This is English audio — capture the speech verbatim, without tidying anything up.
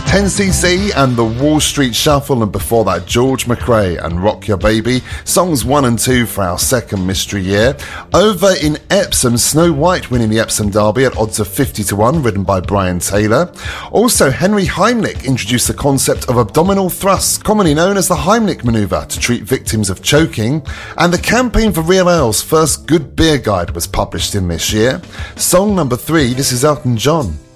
ten C C and the Wall Street Shuffle, and before that George McRae and Rock Your Baby, songs one and two for our second mystery year. Over in Epsom, Snow White winning the Epsom Derby at odds of fifty to one, written by Brian Taylor. Also, Henry Heimlich introduced the concept of abdominal thrusts, commonly known as the Heimlich manoeuvre, to treat victims of choking. And the Campaign for Real Ale's first Good Beer Guide was published in this year. Song number three, this is Elton John.